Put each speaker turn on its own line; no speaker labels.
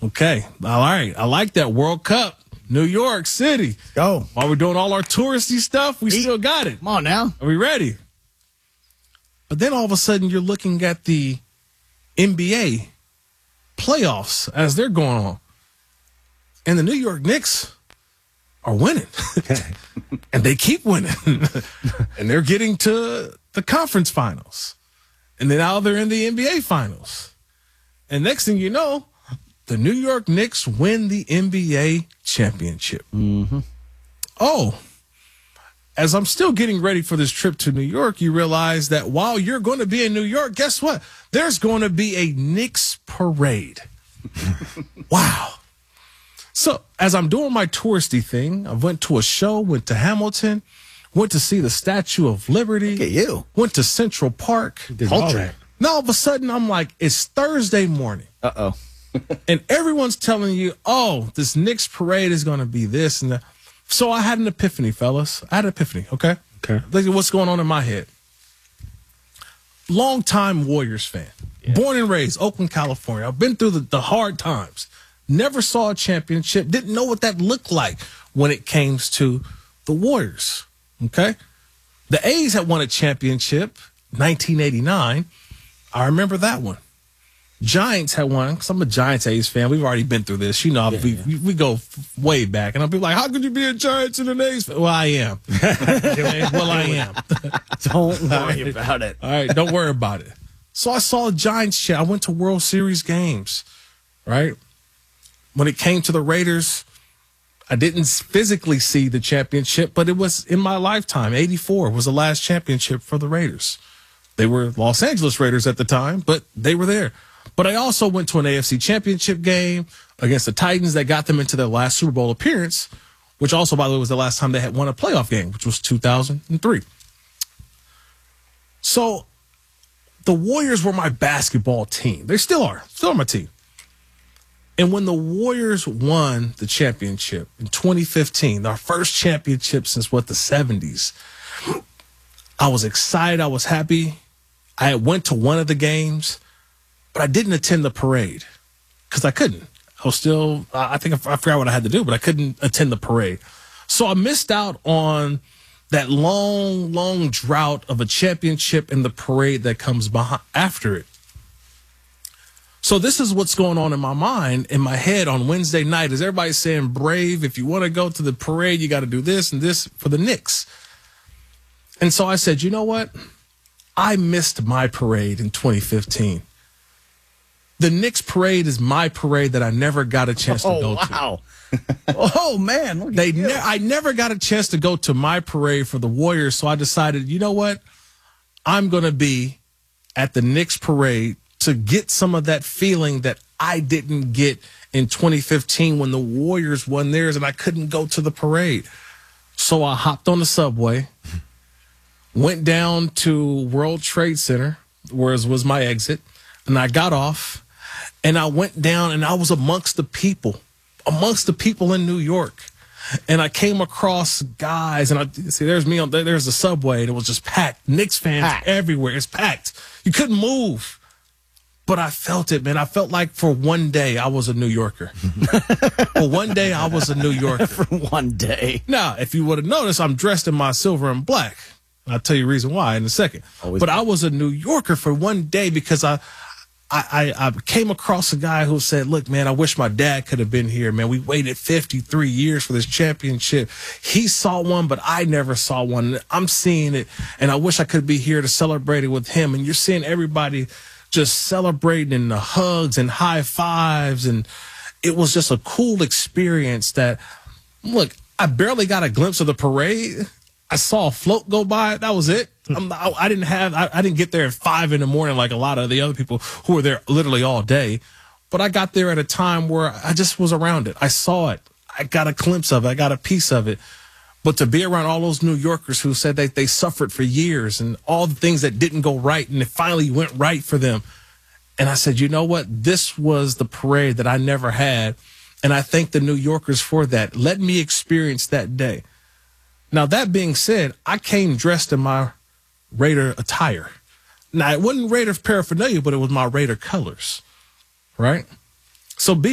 Okay. All right. I like that. World Cup, New York City.
Go.
While we're doing all our touristy stuff, we still got it.
Come on now.
Are we ready? But then all of a sudden you're looking at the NBA playoffs as they're going on. And the New York Knicks are winning. And they keep winning. And they're getting to the conference finals. And then now they're in the NBA finals. And next thing you know, the New York Knicks win the NBA championship.
Mm-hmm.
Oh, as I'm still getting ready for this trip to New York, you realize that while you're going to be in New York, guess what? There's going to be a Knicks parade. Wow. So as I'm doing my touristy thing, I went to a show, went to Hamilton, went to see the Statue of Liberty.
Look at you.
Went to Central Park.
Culture.
Now all of a sudden I'm like, it's Thursday morning.
Uh-oh.
And everyone's telling you, oh, this Knicks parade is going to be this and that. So I had an epiphany, fellas. I had an epiphany, okay?
Okay.
Look at what's going on in my head. Longtime Warriors fan. Yeah. Born and raised, Oakland, California. I've been through the hard times. Never saw a championship. Didn't know what that looked like when it came to the Warriors, okay? The A's had won a championship, 1989. I remember that one. Giants had won, because I'm a Giants A's fan. We've already been through this. You know, we go way back. And I'll be like, how could you be a Giants and an A's fan? Well, I am. Well, I am.
Don't worry about it.
All right, don't worry about it. So I saw a Giants chat. I went to World Series games, right? When it came to the Raiders, I didn't physically see the championship, but it was in my lifetime. 84 was the last championship for the Raiders. They were Los Angeles Raiders at the time, but they were there. But I also went to an AFC championship game against the Titans that got them into their last Super Bowl appearance, which also, by the way, was the last time they had won a playoff game, which was 2003. So the Warriors were my basketball team. They still are my team. And when the Warriors won the championship in 2015, our first championship since, the 70s, I was excited. I was happy. I went to one of the games, but I didn't attend the parade because I couldn't. I was still, I forgot what I had to do, but I couldn't attend the parade. So I missed out on that long, long drought of a championship and the parade that comes after it. So this is what's going on in my mind, in my head on Wednesday night, is everybody saying, Brave, if you want to go to the parade, you got to do this and this for the Knicks. And so I said, you know what? I missed my parade in 2015. The Knicks parade is my parade that I never got a chance to go to.
Wow. Oh, man.
I never got a chance to go to my parade for the Warriors, so I decided, you know what? I'm going to be at the Knicks parade to get some of that feeling that I didn't get in 2015 when the Warriors won theirs and I couldn't go to the parade. So I hopped on the subway, went down to World Trade Center, where it was my exit, and I got off, and I went down, and I was amongst the people in New York. And I came across guys, and there's me there's the subway, and it was just packed. Knicks fans everywhere. It's packed. You couldn't move. But I felt it, man. I felt like for one day I was a New Yorker. For one day I was a New Yorker.
For one day.
Now, if you would have noticed, I'm dressed in my silver and black. I'll tell you the reason why in a second. But I was a New Yorker for one day because I came across a guy who said, look, man, I wish my dad could have been here, man. We waited 53 years for this championship. He saw one, but I never saw one. I'm seeing it, and I wish I could be here to celebrate it with him. And you're seeing everybody just celebrating and the hugs and high fives. And it was just a cool experience that, look, I barely got a glimpse of the parade. I saw a float go by. That was it. I didn't get there at 5 a.m. like a lot of the other people who were there literally all day. But I got there at a time where I just was around it. I saw it. I got a glimpse of it. I got a piece of it. But to be around all those New Yorkers who said that they suffered for years and all the things that didn't go right, and it finally went right for them. And I said, you know what? This was the parade that I never had. And I thank the New Yorkers for that. Let me experience that day. Now, that being said, I came dressed in my Raider attire. Now, it wasn't Raider paraphernalia, but it was my Raider colors, right? So